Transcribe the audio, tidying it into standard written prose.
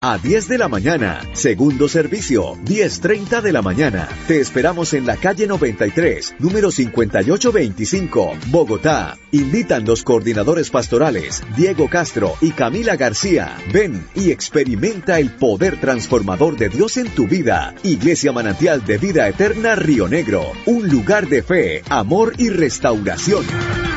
a 10 de la mañana. Segundo servicio, 10:30 de la mañana. Te esperamos en la calle 93, número 5825, Bogotá. Invitan los coordinadores pastorales, Diego Castro y Camila García. Ven y experimenta el poder transformador de Dios en tu vida. Iglesia Manantial de Vida Eterna Río Negro, un lugar de fe, amor y restauración.